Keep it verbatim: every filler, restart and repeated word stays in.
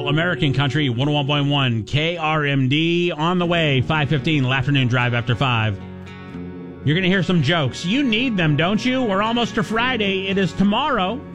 American Country, one oh one point one K R M D. On the way, five fifteen, afternoon drive after five. You're going to hear some jokes. You need them, don't you? We're almost to Friday. It is tomorrow.